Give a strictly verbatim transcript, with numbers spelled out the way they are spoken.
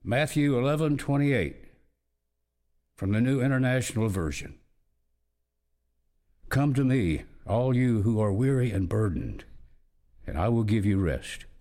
Matthew eleven twenty-eight, from the New International Version. Come to me, all you who are weary and burdened, and I will give you rest.